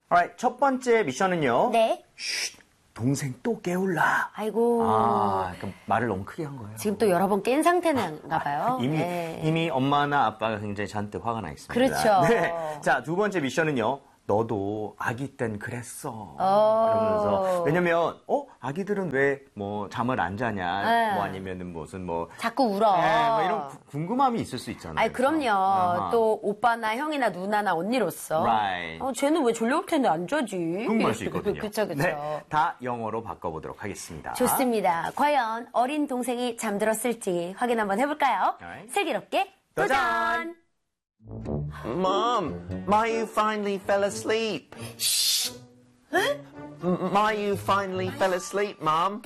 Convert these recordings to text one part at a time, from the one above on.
Alright, 첫 번째 미션은요. 네. 쉿, 동생 또 깨울라. 아이고. 그러니까 말을 너무 크게 한 거예요. 지금 또 여러 번 깬 상태인가 봐요. 이미 엄마나 아빠가 굉장히 저한테 화가 나 있습니다. 그렇죠. 네. 자, 두 번째 미션은요. 너도 아기 땐 그랬어. 이러면서 왜냐면 아기들은 왜 뭐 잠을 안 자냐, 뭐 아니면은 무슨 뭐 자꾸 울어. 네, 뭐 이런 궁금함이 있을 수 있잖아요. 아니 그럼요. 또 오빠나 형이나 누나나 언니로서. Right. 쟤는 왜 졸려올 텐데 안 자지? 궁금할 수 있거든요. 그쵸. 네, 다 영어로 바꿔보도록 하겠습니다. 좋습니다. 과연 어린 동생이 잠들었을지 확인 한번 해볼까요? Alright. 슬기롭게 도전! Mom, Mayu finally fell asleep. Shh. Mayu finally fell asleep, Mom.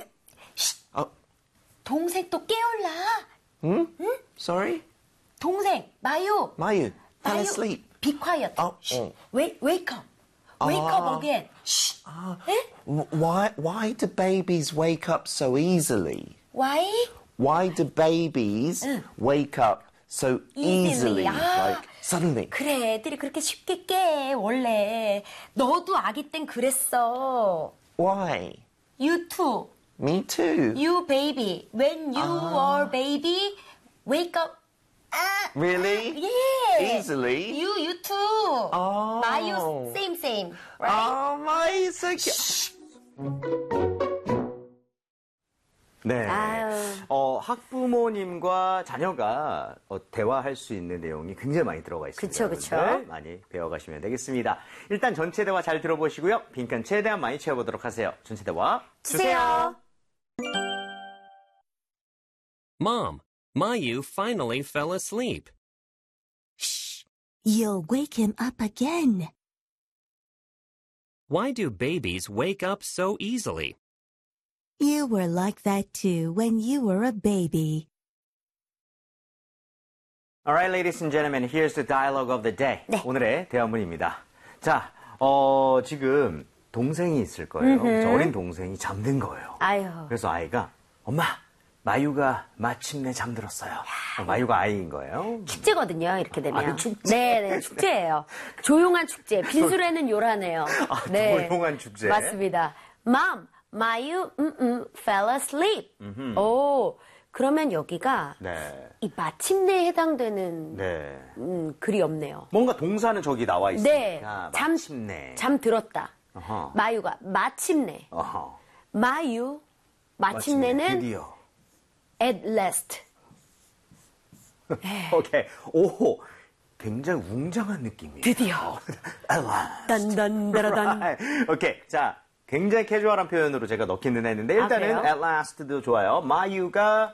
동생 또 깨울라. Sorry? 동생, 마유. Mayu fell 마유, asleep. Be quiet. Shh. Wake up. Wake up again. Shh. Why do babies wake up so easily? Why? Why do babies wake up so easily? Like suddenly. 그래, 애들이 그렇게 쉽게 깨, 원래. 너도 아기 땐 그랬어. Why? You too. Me too. You baby. When you were baby, wake up. Really? Yeah. Easily? You too. Oh. Mayu, same. Right? Oh, Mayu, so cute. 네. 아유. 학부모님과 자녀가 대화할 수 있는 내용이 굉장히 많이 들어가 있습니다. 그쵸. 여러분들 많이 배워가시면 되겠습니다. 일단 전체 대화 잘 들어보시고요. 빈칸 최대한 많이 채워보도록 하세요. 전체 대화 주세요. Mom, Mayu finally fell asleep. Shh! You'll wake him up again. Why do babies wake up so easily? You were like that too when you were a baby. Alright, ladies and gentlemen, here's the dialogue of the day. 네. 오늘의 대화문입니다. 자, 지금 동생이 있을 거예요. 그래서 어린 동생이 잠든 거예요. 아유. 그래서 아이가 엄마, 마유가 마침내 잠들었어요. 마유가 아이인 거예요. 축제거든요, 이렇게 되면. 축제. 네, 축제예요. 조용한 축제. 빈술에는 요란해요. 네. 조용한 축제. 맞습니다. Mom, Mayu, fell asleep. 오, 그러면 여기가 네. 이 마침내에 해당되는 네. 글이 없네요. 뭔가 동사는 저기 나와 있으니까. 네, 마침내. 잠들었다. 어허. 마유가 마침내. 어허. 마유, 마침내는 드디어. at last. 오케이. 오, 굉장히 웅장한 느낌이에요. 드디어. 엘라. 딴딴따라단. 오케이. 자, 굉장히 캐주얼한 표현으로 제가 넣기는 했는데 일단은 그래요? at last도 좋아요. 마유가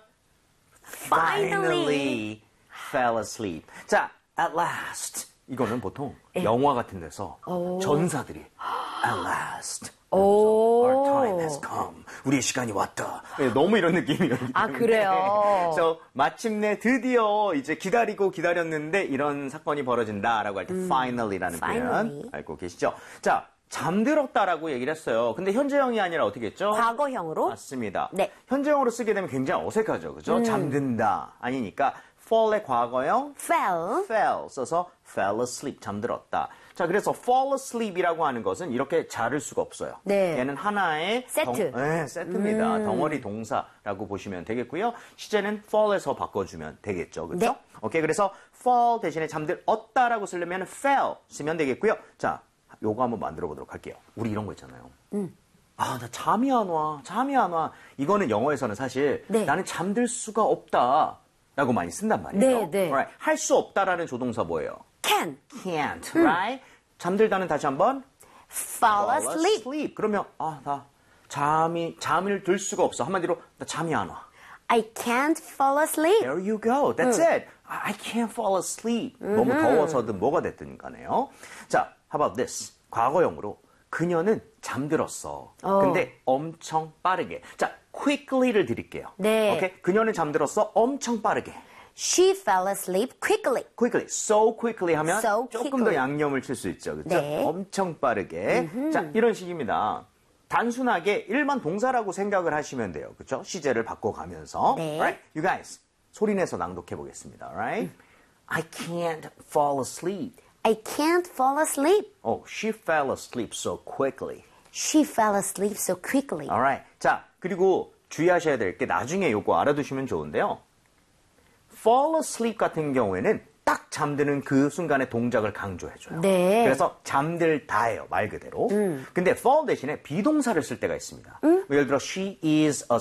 finally fell asleep. 자, at last. 이거는 보통 영화 같은 데서 전사들이 at last. Our time has come. 우리의 시간이 왔다. 네, 너무 이런 느낌이에요. 그래요? 그래서 마침내 드디어 이제 기다렸는데 이런 사건이 벌어진다라고 할 때 finally라는 finally. 표현 알고 계시죠? 자, 잠들었다라고 얘기를 했어요. 근데 현재형이 아니라 어떻게 했죠? 과거형으로. 맞습니다. 네. 현재형으로 쓰게 되면 굉장히 어색하죠. 그죠? 잠든다. 아니니까 fall의 과거형 fell 써서 fell asleep 잠들었다. 자, 그래서 fall asleep이라고 하는 것은 이렇게 자를 수가 없어요. 네. 얘는 하나의 세트. 세트입니다. 덩어리 동사라고 보시면 되겠고요. 시제는 fall에서 바꿔주면 되겠죠. 그렇죠? 네. 오케이. 그래서 fall 대신에 잠들었다라고 쓰려면 fell 쓰면 되겠고요. 자, 요거 한번 만들어 보도록 할게요. 우리 이런 거 있잖아요. 나 잠이 안 와. 이거는 영어에서는 사실 네. 나는 잠들 수가 없다라고 많이 쓴단 말이에요. 네. Right. 할 수 없다라는 조동사 뭐예요? Can. Can't, right? 잠들다는 다시 한번 Fall asleep. 그러면 나 잠을 들 수가 없어. 한마디로 나 잠이 안 와. I can't fall asleep. There you go. That's it. I can't fall asleep. 너무 더워서든 뭐가 됐든 간에요. 자, how about this? 과거형으로 그녀는 잠들었어. 근데 엄청 빠르게. 자, quickly를 드릴게요. 네. 오케이? 그녀는 잠들었어. 엄청 빠르게. She fell asleep quickly. quickly, so quickly 하면 So 조금 quickly. 더 양념을 칠 수 있죠. 그렇죠? 네. 엄청 빠르게. 자, 이런 식입니다. 단순하게 일반 동사라고 생각을 하시면 돼요. 그렇죠? 시제를 바꿔가면서. 네. Right? You guys, 소리내서 낭독해 보겠습니다. Right? I can't fall asleep. I can't fall asleep. Oh, she fell asleep so quickly. She fell asleep so quickly. Alright. 자, 그리고 주의하셔야 될 게 나중에 요거 알아두시면 좋은데요. fall asleep 같은 경우에는 딱 잠드는 그 순간의 동작을 강조해줘요. 네. 그래서 잠들다예요, 말 그대로. 근데 fall 대신에 비동사를 쓸 때가 있습니다. 예를 들어, she is